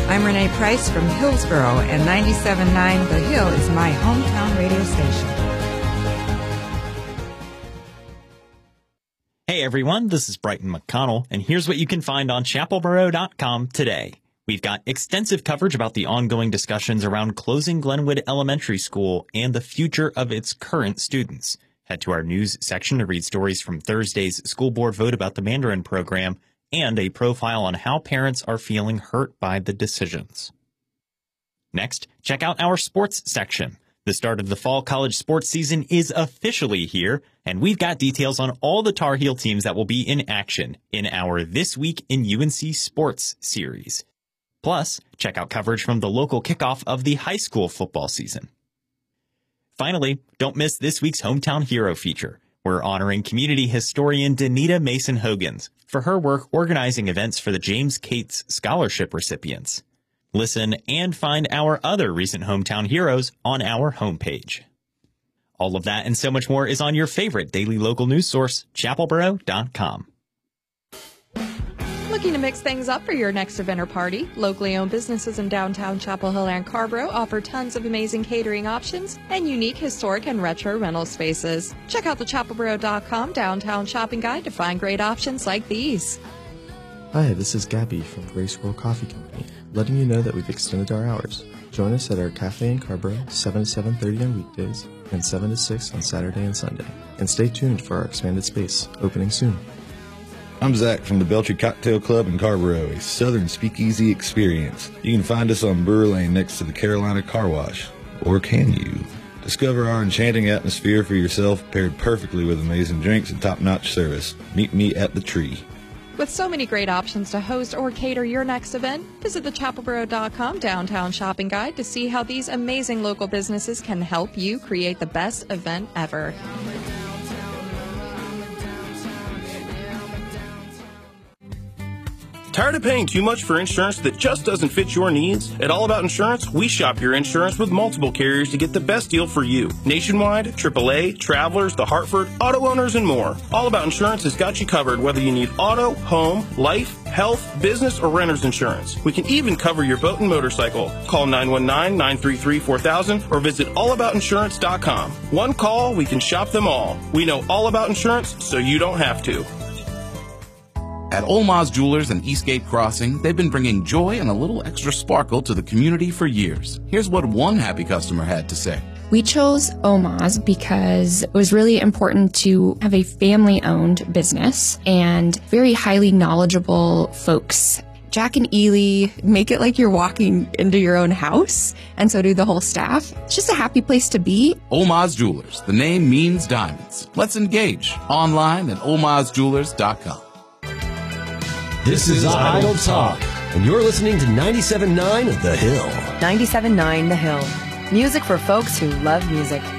I'm Renee Price from Hillsboro, and 97.9 The Hill is my hometown radio station. Hey everyone, this is Brighton McConnell, and here's what you can find on chapelboro.com today. We've got extensive coverage about the ongoing discussions around closing Glenwood Elementary School and the future of its current students. Head to our news section to read stories from Thursday's school board vote about the Mandarin program and a profile on how parents are feeling hurt by the decisions. Next, check out our sports section. The start of the fall college sports season is officially here, and we've got details on all the Tar Heel teams that will be in action in our This Week in UNC Sports series. Plus, check out coverage from the local kickoff of the high school football season. Finally, don't miss this week's Hometown Hero feature. We're honoring community historian Danita Mason-Hogans for her work organizing events for the James Cates Scholarship recipients. Listen and find our other recent Hometown Heroes on our homepage. All of that and so much more is on your favorite daily local news source, chapelboro.com. Looking to mix things up for your next event or party? Locally owned businesses in downtown Chapel Hill and Carrboro offer tons of amazing catering options and unique historic and retro rental spaces. Check out the chapelboro.com downtown shopping guide to find great options like these. Hi, this is Gabby from Grace Roll Coffee Company, letting you know that we've extended our hours. Join us at our cafe in Carrboro, 7 to 7:30 on weekdays and 7 to 6 on Saturday and Sunday. And stay tuned for our expanded space, opening soon. I'm Zach from the Belcher Cocktail Club in Carrboro, a southern speakeasy experience. You can find us on Brewer Lane next to the Carolina Car Wash. Or can you? Discover our enchanting atmosphere for yourself, paired perfectly with amazing drinks and top-notch service. Meet me at the Tree. With so many great options to host or cater your next event, visit the chapelboro.com downtown shopping guide to see how these amazing local businesses can help you create the best event ever. Tired of paying too much for insurance that just doesn't fit your needs? At All About Insurance, we shop your insurance with multiple carriers to get the best deal for you. Nationwide, AAA, Travelers, The Hartford, auto owners, and more. All About Insurance has got you covered whether you need auto, home, life, health, business, or renter's insurance. We can even cover your boat and motorcycle. Call 919-933-4000 or visit allaboutinsurance.com. One call, we can shop them all. We know all about insurance, so you don't have to. At Olmaz Jewelers and Eastgate Crossing, they've been bringing joy and a little extra sparkle to the community for years. Here's what one happy customer had to say. We chose Olmaz because it was really important to have a family-owned business and very highly knowledgeable folks. Jack and Ely make it like you're walking into your own house, and so do the whole staff. It's just a happy place to be. Olmaz Jewelers. The name means diamonds. Let's engage. Online at olmazjewelers.com. This is Idle Talk, and you're listening to 97.9 The Hill. 97.9 The Hill. Music for folks who love music.